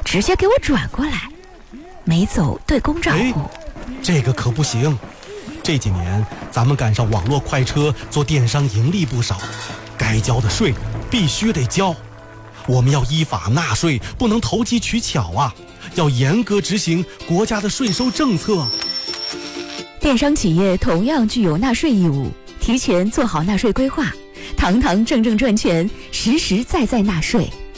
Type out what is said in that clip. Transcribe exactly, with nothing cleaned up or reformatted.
直接给我转过来，没走对公账户。 这个可不行。这几年咱们赶上网络快车，做电商盈利不少，该交的税必须得交。我们要依法纳税，不能投机取巧啊！要严格执行国家的税收政策。 电商企业同样具有纳税义务，提前做好纳税规划，堂堂正正赚钱，实实在在纳税。